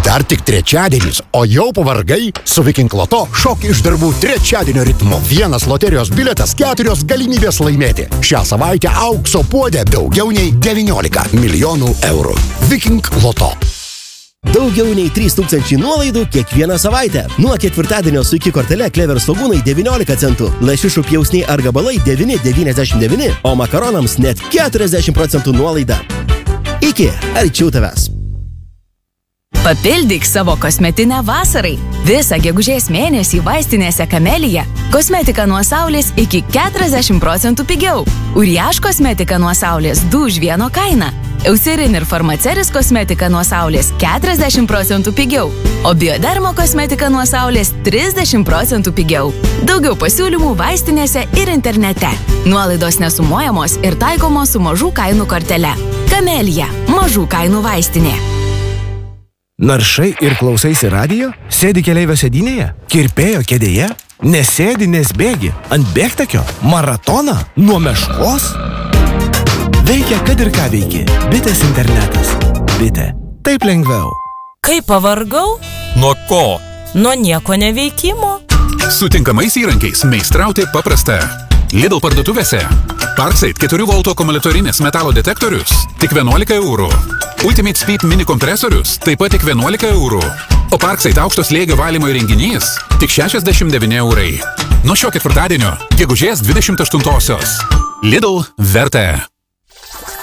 Dar tik trečiadienis, o jau pavargai? Su Viking Loto šok iš darbų trečiadienio ritmu. Vienas loterijos bilietas, 4 galimybės laimėti. Šią savaitę aukso puodė daugiau nei 19 milijonų eurų. Viking Loto. Daugiau nei 3000 nuolaidų kiekvieną savaitę. Nuo ketvirtadienio su iki kortele Clever svogūnai 19 centų, lašišų pjausniai ar gabalai 9,99, o makaronams net 40% nuolaida. Iki, arčiau tavęs. Papildyk savo kosmetinę vasarai. Visą gegužės mėnesį vaistinėse Camellia kosmetika nuo saulės iki 40% pigiau. Uriaš kosmetika nuo saulės 2 už 1 kainą. Eucerin ir Farmaceris kosmetika nuo saulės 40% pigiau, o Biodermo kosmetika nuo saulės 30% pigiau. Daugiau pasiūlymų vaistinėse ir internete. Nuolaidos nesumuojamos ir taikomos su mažų kainų kortele. Camellia – mažų kainų vaistinė. Naršai ir klausaisi radijo? Sėdi keleivio sėdynėje? Kirpėjo kėdėje? Nesėdi, nes bėgi? Ant bėgtakio? Maratoną? Nuo meškos? Veikia, kad ir ką veiki. Bitės internetas. Bitė. Taip lengviau. Kaip pavargau? Nuo ko? Nuo nieko neveikimo. Su tinkamais įrankiais meistrauti paprasta. Lidl parduotuvėse. Parkside 4 volto akumuliatorinis metalo detektorius tik 11 eurų. Ultimate Speed mini kompresorius taip pat tik 11 eurų. O Parkside aukšto slėgio valymo įrenginys tik 69 eurai. Nuo šio ketvirtadienio, gegužės 28-osios. Lidl verta.